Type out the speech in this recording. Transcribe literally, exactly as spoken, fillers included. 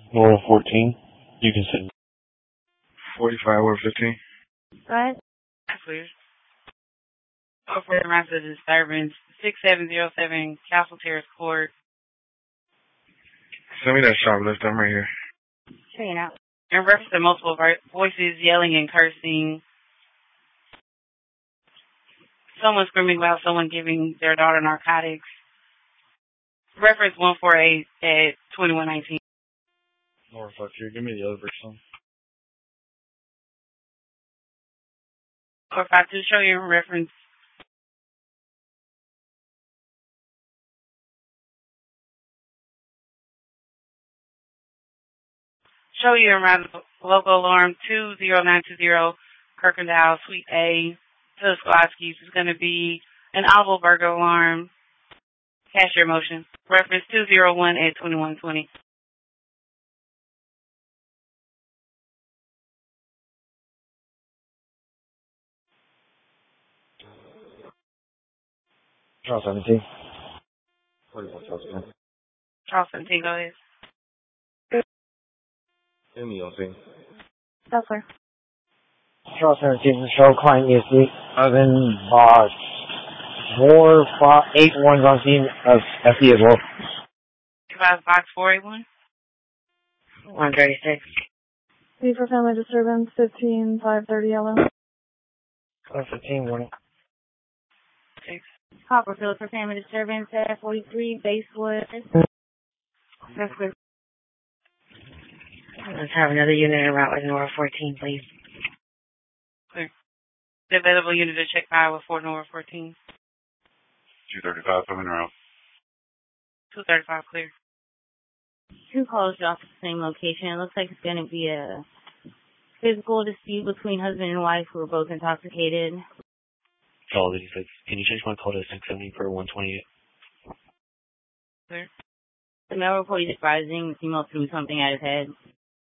Nora fourteen. You can sit. forty-five or fifteen. Go ahead. Clear. Operator Master Disturbance, six seven zero seven Castle Terrace Court. Send me that shoplift. I'm right here. Checking out. In reference to multiple voices yelling and cursing. Someone screaming about someone giving their daughter narcotics. Reference one forty-eight at twenty-one nineteen. More fuck you. Give me the other person. four five two, show you reference. Show you around local alarm two zero nine two zero, Kirkendall, Suite A, Teleskolowski's is going to be an Olive Burger alarm. Cashier motion. Reference two zero one at twenty-one twenty. Charles seventeen. Charles seventeen, go ahead. Give me your thing. That's clear. Charles seventeen, show client E S D. Oven box. Four, five, eight ones on scene of F D as well. Five box four eight one. one thirty-six. Leave for family disturbance, fifteen five thirty yellow. Code fifteen, morning. Six. Copperfield for family disturbance at forty-three Basewood. That's good. Let's have another unit en route with Nora fourteen, please. Clear. The available unit to check file with four Nora fourteen. two thirty-five, coming around. two thirty-five, clear. Two calls off at the same location. It looks like it's going to be a physical dispute between husband and wife who are both intoxicated. Call eighty-six. Can you change my call to six seventy per one twenty-eight? Clear. The male report is advising the female threw something at his head.